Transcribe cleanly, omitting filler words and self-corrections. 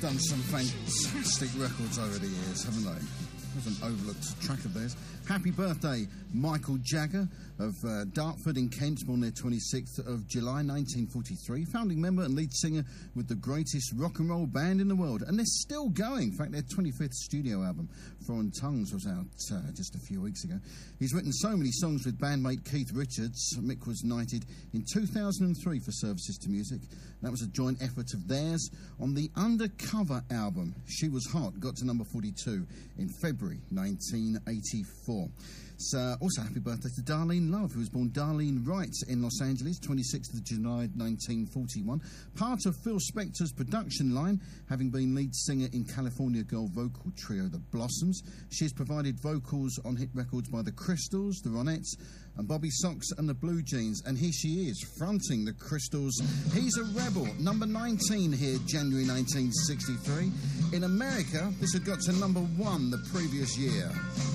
done some fantastic records over the years, haven't they? There's an overlooked track of theirs. Happy birthday, Michael Jagger of Dartford in Kent, born the 26th of July 1943, founding member and lead singer with the greatest rock and roll band in the world, and they're still going. In fact, their 25th studio album, Foreign Tongues, was out just a few weeks ago. He's written so many songs with bandmate Keith Richards. Mick was knighted in 2003 for services to music. That was a joint effort of theirs on the Undercover album. She Was Hot got to number 42 in February 1984. So, also happy birthday to Darlene Love, who was born Darlene Wright in Los Angeles, 26th of July 1941. Part of Phil Spector's production line, having been lead singer in California girl vocal trio The Blossoms. She's provided vocals on hit records by The Crystals, The Ronettes, and Bobby Sox and the Blue Jeans. And here she is, fronting The Crystals. He's a Rebel, number 19 here, January 1963. In America, this had got to number 1 the previous year.